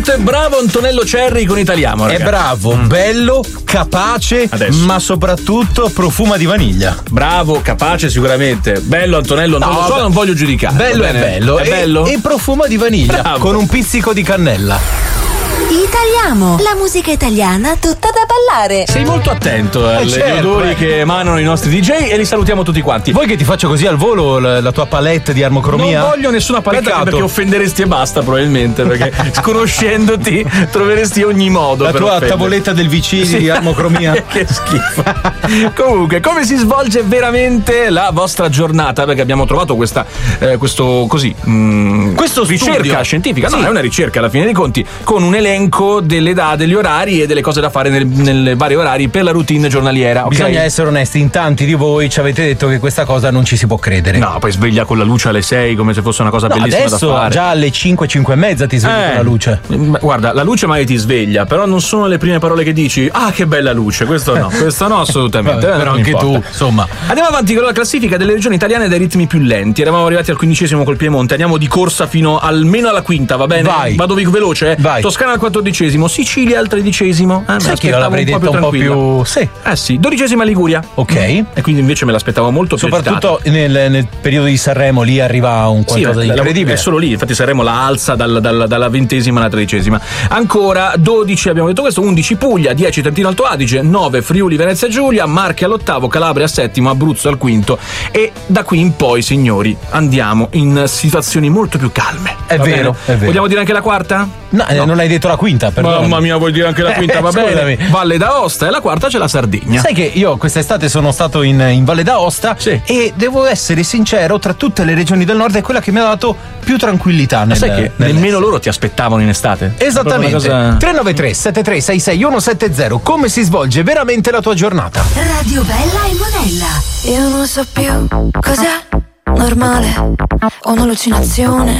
Quanto è bravo Antonello Cerri con Italiamo, ragazzi. È bravo, bello, capace, ma soprattutto profuma di vaniglia. Bravo, capace sicuramente. Bello Antonello, non lo so, non voglio giudicare. Bello è bello. È bello? E profuma di vaniglia, bravo, con un pizzico di cannella. Italiamo, la musica italiana tutta da ballare. Sei molto attento agli odori che emanano i nostri DJ e li salutiamo tutti quanti. Vuoi che ti faccio così al volo la tua palette di armocromia? Non voglio nessuna palette, Peccato. perché offenderesti e basta probabilmente, perché conoscendoti troveresti ogni modo la per tua offendere. tavoletta del vicino di armocromia. Che schifo. Comunque, come si svolge veramente la vostra giornata? Perché abbiamo trovato questa questo ricerca studio scientifica, no, sì, è una ricerca alla fine dei conti, con un elenco degli orari e delle cose da fare nelle vari orari per la routine giornaliera. Bisogna essere onesti, in tanti di voi ci avete detto che questa cosa non ci si può credere. No, poi sveglia con la luce alle 6 come se fosse una cosa bellissima adesso da fare. già alle 5 e mezza ti svegli con la luce. Guarda, la luce mai ti sveglia, però non sono le prime parole che dici. Ah, che bella luce, questo no assolutamente. Vabbè, però anche tu, insomma. Andiamo avanti con la classifica delle regioni italiane dai ritmi più lenti. Eravamo arrivati al 15° col Piemonte, andiamo di corsa fino almeno alla quinta, va bene? Vai. Vado veloce? Vai. Toscana al 14°, Sicilia al 13°. Sai che io l'avrei detto un po' più. Sì. Sì, 12° Liguria. Ok. E quindi invece me l'aspettavo molto più soprattutto nel periodo di Sanremo lì arriva un qualcosa di incredibile. È solo lì, infatti Sanremo la alza dalla 20° alla 13°. Ancora 12 abbiamo detto questo, 11 Puglia, 10 Trentino Alto Adige, 9 Friuli Venezia Giulia, Marche all'8°, Calabria al 7°, Abruzzo al 5°, e da qui in poi, signori, andiamo in situazioni molto più calme. È vero. Vogliamo dire anche la quarta? No, non hai detto la quinta, perdonami. Mamma mia, vuoi dire anche la quinta? Va bene. Scusami. Valle d'Aosta, e la quarta c'è la Sardegna. Sai che io quest'estate sono stato in Valle d'Aosta, sì, e devo essere sincero, tra tutte le regioni del nord è quella che mi ha dato più tranquillità. Sai che nemmeno loro ti aspettavano in estate? Esattamente. 393 7366 170. Come si svolge veramente la tua giornata? Radio Bella e Monella. Io non so più cos'è normale o un'allucinazione.